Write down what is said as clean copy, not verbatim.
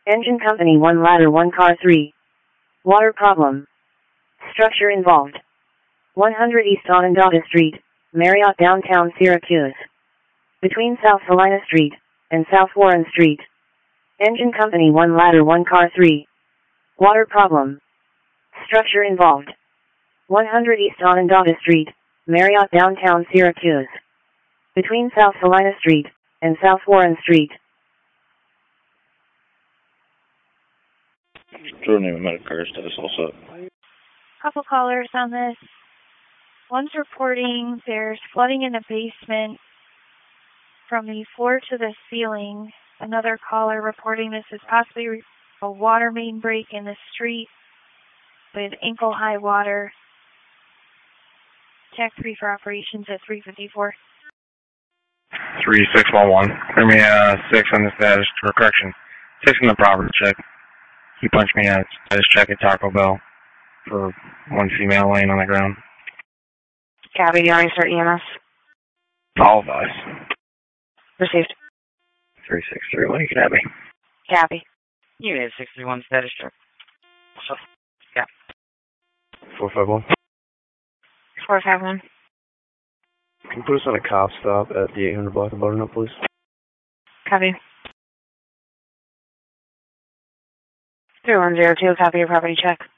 Engine company 1 ladder 1 car 3. Water problem. Structure involved. 100 East Onondaga Street, Marriott downtown Syracuse. Between South Salina Street and South Warren Street. Engine company 1 ladder 1 car 3. Water problem. Structure involved. 100 East Onondaga Street, Marriott downtown Syracuse. Between South Salina Street and South Warren Street. True name of Medicare status also. Couple callers on this. One's reporting there's flooding in the basement from the floor to the ceiling. Another caller reporting this is possibly a water main break in the street with ankle-high water. TAC 3 for operations at 354. 3611. Give me 6 on the status for correction. 6 on the property check. He punched me out. Status check at Taco Bell for one female laying on the ground. Copy, do you want me to start EMS? All of us. Received. 3631, you can have me. Copy. Unit 631 status check. What's up? Yeah. 451. 451. Can you put us on a cop stop at the 800 block of Butternut, please? Copy. 3102, copy your property check.